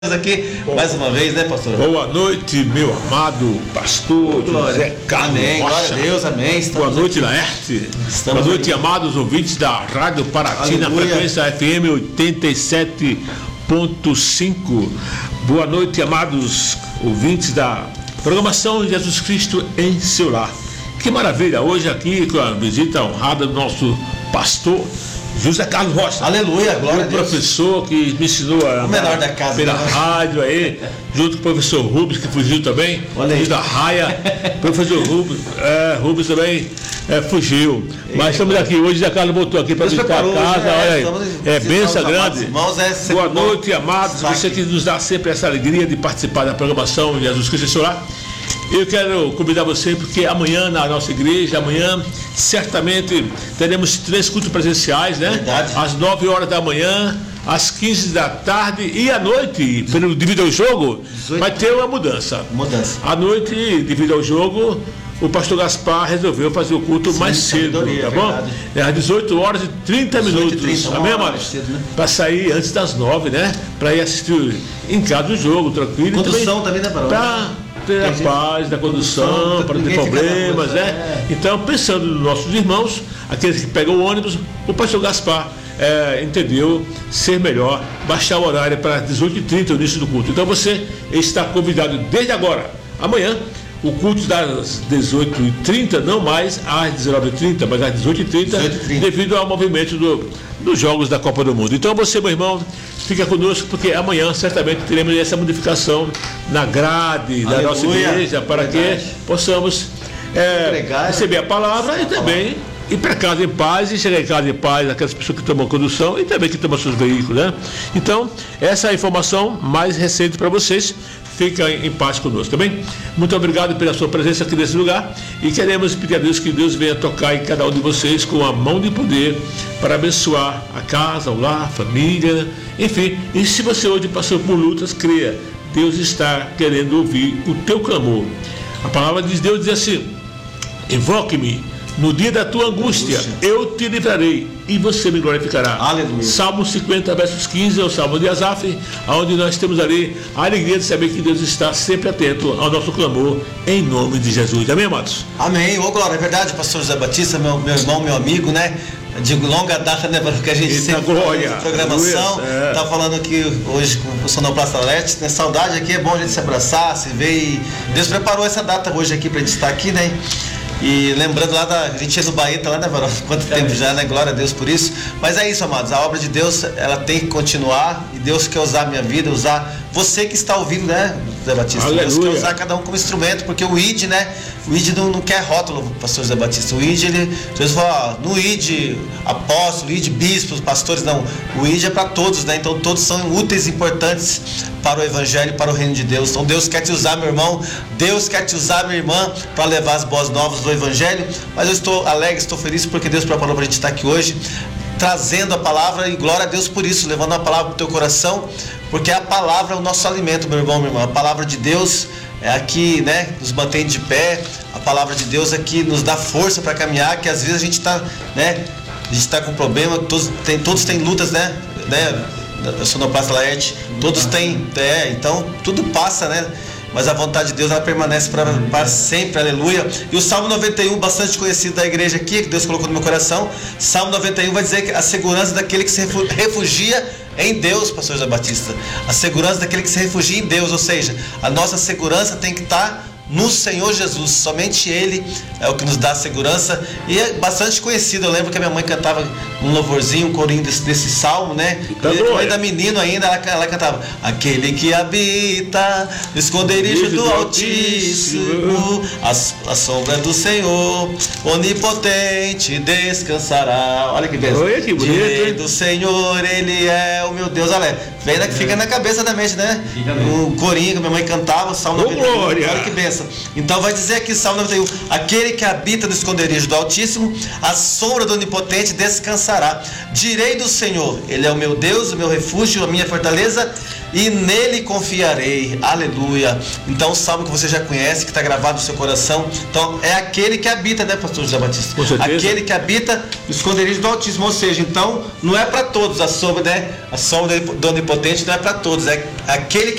Aqui mais uma vez, né, pastor? Boa noite, meu amado pastor José Carlos. Amém, glória a Deus, amém. Boa noite, Laerte. Boa noite, amados ouvintes da Rádio Paraty, na frequência FM 87.5. Boa noite, amados ouvintes da programação Jesus Cristo em seu lar. Que maravilha, hoje aqui com a visita honrada do nosso pastor José Carlos Rocha. Aleluia, glória a Deus. O professor que me ensinou a menor da casa, pela rádio aí, junto com o professor Rubens, que fugiu também. Olha aí. Da raia. Professor Rubens também fugiu. Mas estamos aqui, hoje José Carlos voltou aqui para visitar a casa. Olha aí. Bênção grande. Irmãos, boa noite, amados. Você que nos dá sempre essa alegria de participar da programação Jesus Cristo em seu lar. Eu quero convidar você porque amanhã na nossa igreja, amanhã certamente teremos 3 cultos presenciais, né? Verdade. Às 9 horas da manhã, às 15 da tarde e à noite, devido ao jogo, 18. Vai ter uma mudança. À noite, devido ao jogo, o pastor Gaspar resolveu fazer o culto mais cedo, tá bom? Às 18 horas e 30 minutos. Amém, amados? Né? Para sair antes das 9, né? Para ir assistir em casa o jogo, tranquilo. Condução também, né, para ter a paz da condução, para não ter problemas, né? Então, pensando nos nossos irmãos, aqueles que pegam o ônibus, o pastor Gaspar entendeu ser melhor baixar o horário para 18h30, o início do culto. Então, você está convidado desde agora. Amanhã, o culto das 18h30, não mais às 19h30, mas às 18h30, devido ao movimento dos Jogos da Copa do Mundo. Então você, meu irmão, fica conosco, porque amanhã certamente teremos essa modificação na grade da nossa igreja, para que possamos receber a palavra e também ir para casa em paz e chegar em casa em paz, aquelas pessoas que tomam condução e também que tomam seus veículos, né? Então, essa é a informação mais recente para vocês. Fica em paz conosco, tá bem? Muito obrigado pela sua presença aqui nesse lugar e queremos pedir a Deus que Deus venha tocar em cada um de vocês com a mão de poder para abençoar a casa, o lar, a família, enfim. E se você hoje passou por lutas, creia, Deus está querendo ouvir o teu clamor. A palavra de Deus diz assim: invoque-me no dia da tua angústia, eu te livrarei e você me glorificará. Aleluia. Salmo 50, versos 15, é o Salmo de Asaf, onde nós temos ali a alegria de saber que Deus está sempre atento ao nosso clamor, em nome de Jesus. Amém, amados? Amém. Ô, glória, é verdade, pastor José Batista, meu irmão, meu amigo, né? De longa data, né? Porque a gente sempre faz programação. Tá falando aqui hoje com o Sonoplasta Laerte, né? Saudade aqui, é bom a gente se abraçar, se ver. E Deus preparou essa data hoje aqui pra gente estar aqui, né? E lembrando lá a gente ia no Baeta lá, né, Varão? Quanto tempo já, né? Glória a Deus por isso. Mas é isso, amados. A obra de Deus, ela tem que continuar. E Deus quer usar a minha vida, usar você que está ouvindo, né, José Batista? Aleluia. Deus quer usar cada um como instrumento, porque o ID, né? O ID não quer rótulo, pastor José Batista. O ID, Jesus fala, no ID apóstolo, ID bispos, pastores, não. O ID é para todos, né? Então todos são úteis e importantes para o evangelho, para o reino de Deus. Então Deus quer te usar, meu irmão. Deus quer te usar, minha irmã, para levar as boas novas do evangelho. Mas eu estou alegre, estou feliz porque Deus preparou para a gente estar aqui hoje, trazendo a palavra, e glória a Deus por isso, levando a palavra para o teu coração, porque a palavra é o nosso alimento, meu irmão, minha irmã. A palavra de Deus é aqui, né, nos mantém de pé. A palavra de Deus é que nos dá força para caminhar, que às vezes a gente está, né, a gente está com problema, todos têm lutas, né, eu sou no Sonoplasta Laerte, todos têm, então tudo passa, né? Mas a vontade de Deus, ela permanece para sempre, aleluia. E o Salmo 91, bastante conhecido da igreja aqui, que Deus colocou no meu coração. Salmo 91 vai dizer que a segurança daquele que se refugia em Deus, pastor José Batista. A segurança daquele que se refugia em Deus, ou seja, a nossa segurança tem que estar no Senhor Jesus, somente Ele é o que nos dá segurança. E é bastante conhecido. Eu lembro que a minha mãe cantava um louvorzinho, um corinho desse salmo, né? Eu ainda menino ainda, ela cantava: aquele que habita no esconderijo do Altíssimo, a sombra do Senhor onipotente descansará. Olha que beleza. Direi do Senhor, Ele é o meu Deus. Olha, fica na cabeça da mente, né? Um corinho que minha mãe cantava, o Salmo 91. Olha que benção. Então vai dizer aqui, Salmo 91, aquele que habita no esconderijo do Altíssimo, a sombra do Onipotente descansará. Direi do Senhor, Ele é o meu Deus, o meu refúgio, a minha fortaleza, e nele confiarei. Aleluia. Então o salmo que você já conhece, que está gravado no seu coração, então é aquele que habita, né, pastor José Batista? Com certeza. Aquele que habita no esconderijo do Altíssimo, ou seja, então não é para todos a sombra, né? A sombra do Onipotente não é para todos, é aquele que